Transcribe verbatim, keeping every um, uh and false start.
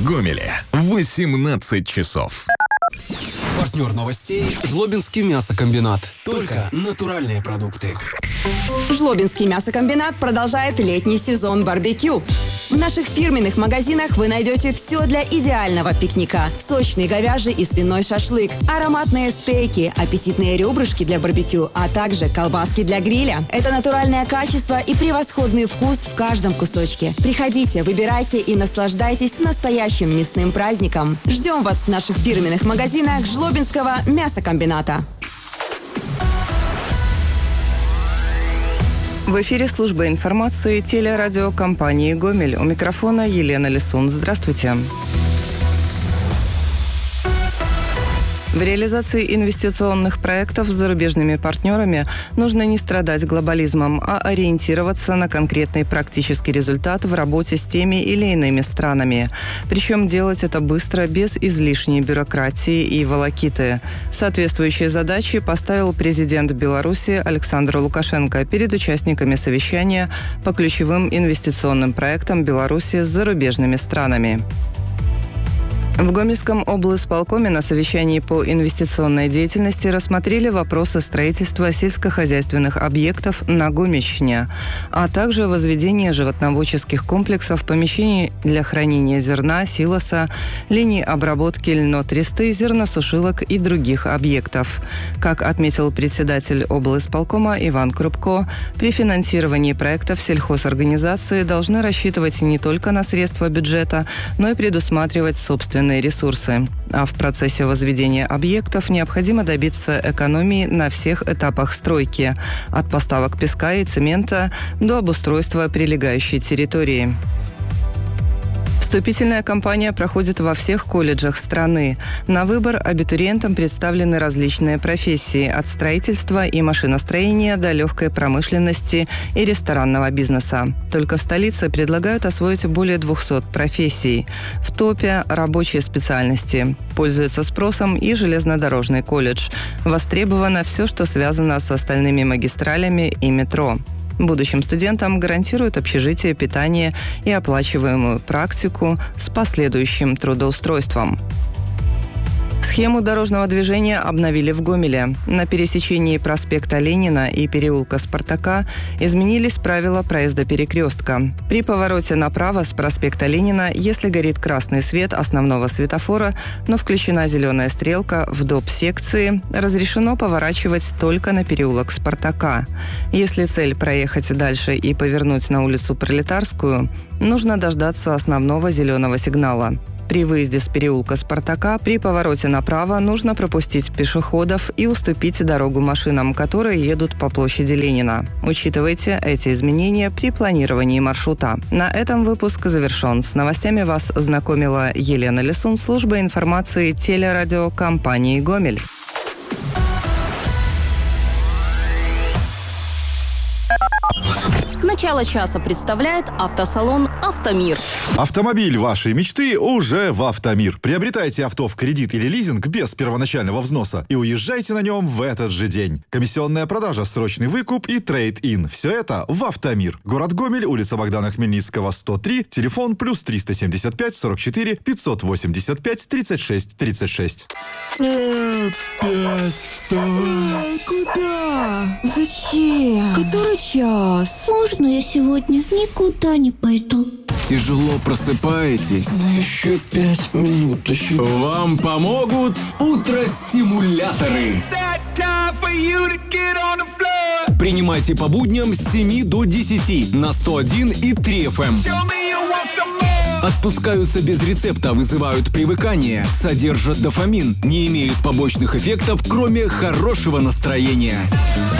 Гомеле восемнадцать часов. Партнер новостей – Жлобинский мясокомбинат. Только натуральные продукты. Жлобинский мясокомбинат продолжает летний сезон барбекю. В наших фирменных магазинах вы найдете все для идеального пикника. Сочный говяжий и свиной шашлык, ароматные стейки, аппетитные ребрышки для барбекю, а также колбаски для гриля. Это натуральное качество и превосходный вкус в каждом кусочке. Приходите, выбирайте и наслаждайтесь настоящим мясным праздником. Ждем вас в наших фирменных магазинах Жлобинского мясокомбината. В эфире служба информации телерадиокомпании «Гомель». У микрофона Елена Лисун. Здравствуйте. В реализации инвестиционных проектов с зарубежными партнерами нужно не страдать глобализмом, а ориентироваться на конкретный практический результат в работе с теми или иными странами. Причем делать это быстро, без излишней бюрократии и волокиты. Соответствующие задачи поставил президент Беларуси Александр Лукашенко перед участниками совещания по ключевым инвестиционным проектам Беларуси с зарубежными странами. В Гомельском облисполкоме на совещании по инвестиционной деятельности рассмотрели вопросы строительства сельскохозяйственных объектов на Гомельщине, а также возведения животноводческих комплексов, помещений для хранения зерна, силоса, линий обработки льнотресты, зерносушилок и других объектов. Как отметил председатель облисполкома Иван Крупко, при финансировании проектов сельхозорганизации должны рассчитывать не только на средства бюджета, но и предусматривать собственные ресурсы. А в процессе возведения объектов необходимо добиться экономии на всех этапах стройки, от поставок песка и цемента до обустройства прилегающей территории. Вступительная кампания проходит во всех колледжах страны. На выбор абитуриентам представлены различные профессии – от строительства и машиностроения до легкой промышленности и ресторанного бизнеса. Только в столице предлагают освоить более двухсот профессий. В топе – рабочие специальности. Пользуется спросом и железнодорожный колледж. Востребовано все, что связано с остальными магистралями и метро. Будущим студентам гарантируют общежитие, питание и оплачиваемую практику с последующим трудоустройством. Схему дорожного движения обновили в Гомеле. На пересечении проспекта Ленина и переулка Спартака изменились правила проезда перекрестка. При повороте направо с проспекта Ленина, если горит красный свет основного светофора, но включена зеленая стрелка в доп. Секции, разрешено поворачивать только на переулок Спартака. Если цель проехать дальше и повернуть на улицу Пролетарскую, нужно дождаться основного зеленого сигнала. При выезде с переулка Спартака при повороте направо нужно пропустить пешеходов и уступить дорогу машинам, которые едут по площади Ленина. Учитывайте эти изменения при планировании маршрута. На этом выпуск завершен. С новостями вас знакомила Елена Лисун, служба информации телерадиокомпании «Гомель». Начало часа представляет автосалон «Автомир». Автомобиль вашей мечты уже в «Автомир». Приобретайте авто в кредит или лизинг без первоначального взноса и уезжайте на нем в этот же день. Комиссионная продажа, срочный выкуп и трейд-ин. Все это в «Автомир». Город Гомель, улица Богдана Хмельницкого, сто три, телефон плюс триста семьдесят пять сорок четыре пятьсот восемьдесят пять тридцать шесть тридцать шесть. Опять вставать. Куда? Зачем? Который час? Можно я сегодня никуда не пойду? Тяжело просыпаетесь? Да еще пять минут. Еще... Вам помогут утростимуляторы. Принимайте по будням с семи до десяти на сто один и три эф эм. Отпускаются без рецепта, вызывают привыкание, содержат дофамин, не имеют побочных эффектов, кроме хорошего настроения.